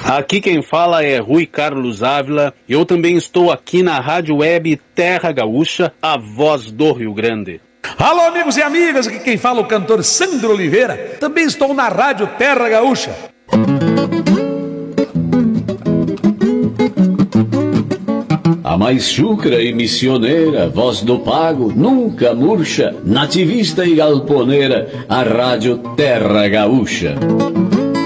Aqui quem fala é Rui Carlos Ávila. Eu também estou aqui na Rádio Web Terra Gaúcha, a voz do Rio Grande. Alô, amigos e amigas, aqui quem fala é o cantor Sandro Oliveira. Também estou na Rádio Terra Gaúcha. A mais chucra e missioneira, voz do pago, nunca murcha, nativista e galponeira, a Rádio Terra Gaúcha.